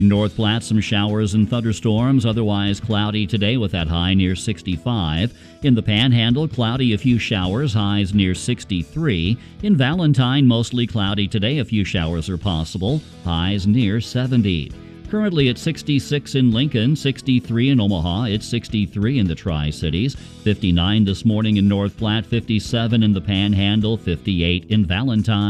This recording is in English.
North Platte, some showers and thunderstorms, otherwise cloudy today with that high near 65. In the Panhandle, cloudy, a few showers, highs near 63. In Valentine, mostly cloudy today, a few showers are possible, highs near 70. Currently at 66 in Lincoln, 63 in Omaha, it's 63 in the Tri-Cities, 59 this morning in North Platte, 57 in the Panhandle, 58 in Valentine.